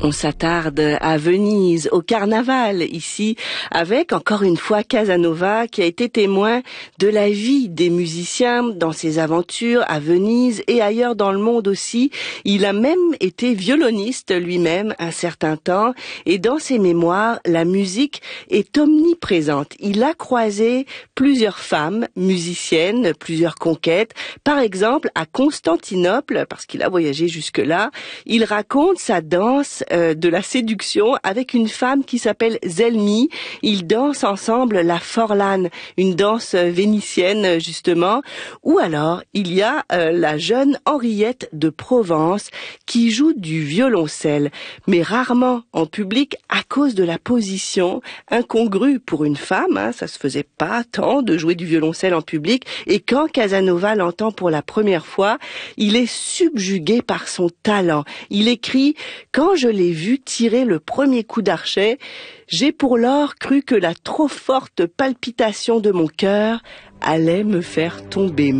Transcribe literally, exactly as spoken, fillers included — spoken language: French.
On s'attarde à Venise, au carnaval, ici, avec encore une fois Casanova qui a été témoin de la vie des musiciens dans ses aventures à Venise et ailleurs dans le monde aussi. Il a même été violoniste lui-même un certain temps et dans ses mémoires, la musique est omniprésente. Il a croisé plusieurs femmes musiciennes, plusieurs conquêtes. Par exemple, à Constantinople, parce qu'il a voyagé jusque-là, il raconte sa danse euh, de la séduction avec une femme qui s'appelle Zelmi. Ils dansent ensemble la Forlane, une danse vénitienne justement. Ou alors, il y a euh, la jeune Henriette de Provence qui joue du violoncelle, mais rarement en public à cause de la position incongrue pour une femme. Hein, ça se faisait pas tant de jouer du violoncelle en public. Et quand Casanova l'entend pour la première fois, il est subjugué par son talent. Il écrit « Quand je l'ai vu tirer le premier coup d'archet, j'ai pour lors cru que la trop forte palpitation de mon cœur allait me faire tomber mort. »